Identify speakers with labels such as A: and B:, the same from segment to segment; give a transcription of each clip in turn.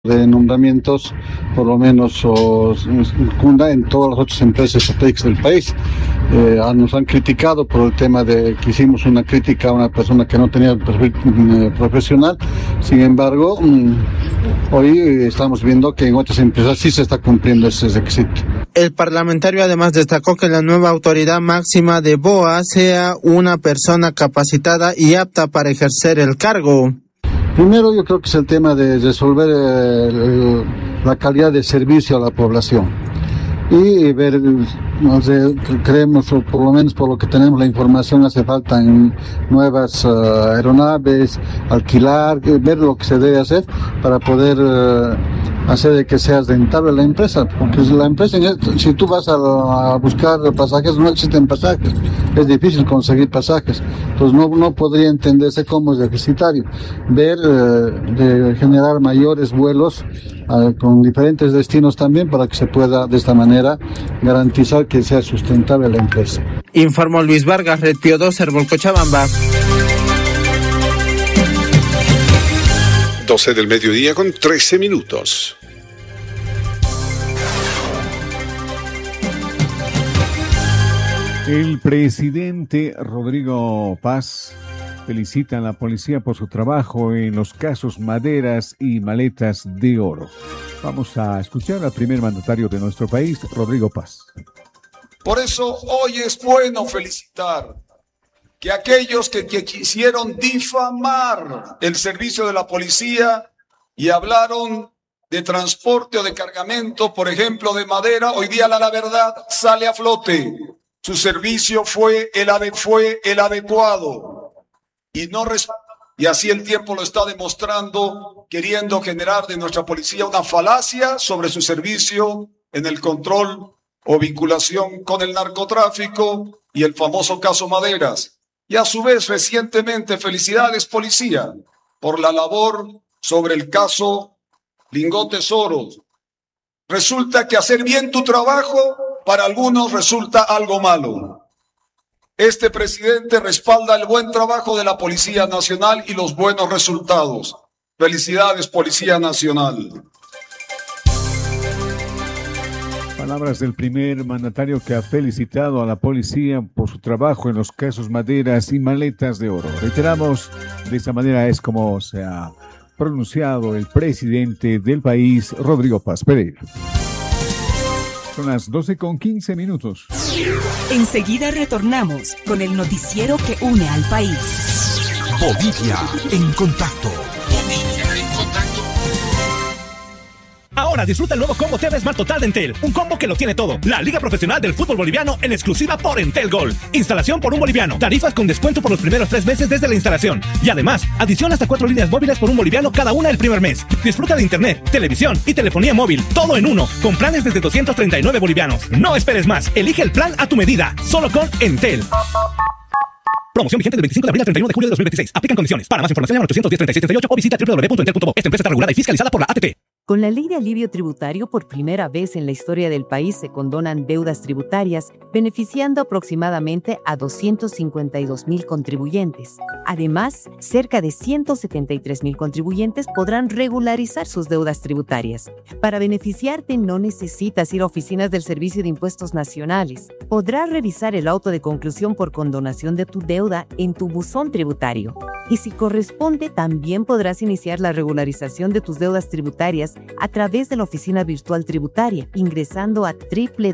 A: de nombramientos, por lo menos cunda en todas las otras empresas estratégicas del país. Nos han criticado por el tema de que hicimos una crítica a una persona que no tenía perfil profesional. Sin embargo, hoy estamos viendo que en otras empresas sí se está cumpliendo ese requisito.
B: El parlamentario además destacó que la nueva autoridad máxima de BOA sea una persona capacitada y apta para ejercer el cargo.
A: Primero, yo creo que es el tema de resolver la calidad de servicio a la población y ver, no sé, creemos, o por lo menos por lo que tenemos la información, hace falta nuevas aeronaves, alquilar, ver lo que se debe hacer para poder hacer de que sea rentable la empresa, porque la empresa, si tú vas a buscar pasajes, no existen pasajes, es difícil conseguir pasajes, entonces no podría entenderse como es deficitario. Ver de generar mayores vuelos con diferentes destinos también, para que se pueda de esta manera garantizar que sea sustentable la empresa.
B: Informó Luis Vargas, Red Pío 2, Herbol, Cochabamba.
C: 12 del mediodía con 13 minutos.
D: El presidente Rodrigo Paz felicita a la policía por su trabajo en los casos Maderas y Maletas de Oro. Vamos a escuchar al primer mandatario de nuestro país, Rodrigo Paz.
E: Por eso hoy es bueno felicitar que aquellos que quisieron difamar el servicio de la policía y hablaron de transporte o de cargamento, por ejemplo, de madera, hoy día la verdad sale a flote. Su servicio fue el adecuado y así el tiempo lo está demostrando, queriendo generar de nuestra policía una falacia sobre su servicio en el control o vinculación con el narcotráfico y el famoso caso Maderas. Y a su vez, recientemente, felicidades policía por la labor sobre el caso Lingotes Oro. Resulta que hacer bien tu trabajo para algunos resulta algo malo. Este presidente respalda el buen trabajo de la Policía Nacional y los buenos resultados. Felicidades, Policía Nacional.
D: Palabras del primer mandatario que ha felicitado a la policía por su trabajo en los casos Maderas y Maletas de Oro. Reiteramos, de esta manera es como se ha pronunciado el presidente del país, Rodrigo Paz Pereira. Son las 12:15 minutos.
F: Enseguida retornamos con el noticiero que une al país.
G: Bolivia en contacto.
H: Ahora disfruta el nuevo combo TV Smart Total de Entel. Un combo que lo tiene todo. La Liga Profesional del Fútbol Boliviano en exclusiva por Entel Gold. Instalación por $1. Tarifas con descuento por los primeros 3 meses desde la instalación. Y además, adición hasta 4 líneas móviles por $1 cada una el primer mes. Disfruta de internet, televisión y telefonía móvil. Todo en uno. Con planes desde 239 bolivianos. No esperes más. Elige el plan a tu medida. Solo con Entel. Promoción vigente del 25 de abril al 31 de julio de 2026. Aplican condiciones. Para más información llama al 810-3638 o visita www.entel.bo. Esta empresa está regulada y fiscalizada por la ATT.
I: Con la Ley de Alivio Tributario, por primera vez en la historia del país se condonan deudas tributarias, beneficiando aproximadamente a 252,000 contribuyentes. Además, cerca de 173,000 contribuyentes podrán regularizar sus deudas tributarias. Para beneficiarte, no necesitas ir a oficinas del Servicio de Impuestos Nacionales. Podrás revisar el auto de conclusión por condonación de tu deuda en tu buzón tributario. Y si corresponde, también podrás iniciar la regularización de tus deudas tributarias a través de la oficina virtual tributaria, ingresando a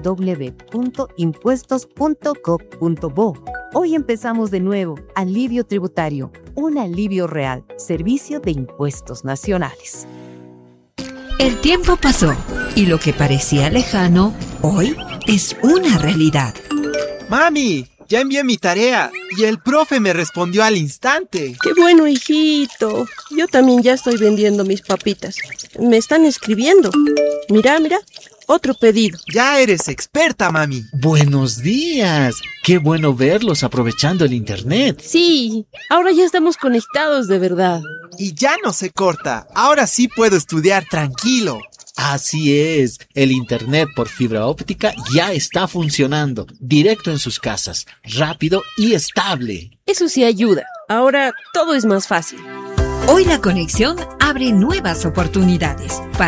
I: www.impuestos.gov.bo. Hoy empezamos de nuevo. Alivio tributario, un alivio real. Servicio de Impuestos Nacionales.
F: El tiempo pasó y lo que parecía lejano, hoy es una realidad.
J: ¡Mami! Ya envié mi tarea y el profe me respondió al instante.
K: ¡Qué bueno, hijito! Yo también ya estoy vendiendo mis papitas. Me están escribiendo. Mira, otro pedido.
J: Ya eres experta, mami.
L: Buenos días. Qué bueno verlos aprovechando el internet.
K: Sí, ahora ya estamos conectados de verdad.
J: Y ya no se corta. Ahora sí puedo estudiar tranquilo.
L: Así es, el internet por fibra óptica ya está funcionando, directo en sus casas, rápido y estable.
K: Eso sí ayuda. Ahora todo es más fácil.
F: Hoy la conexión abre nuevas oportunidades.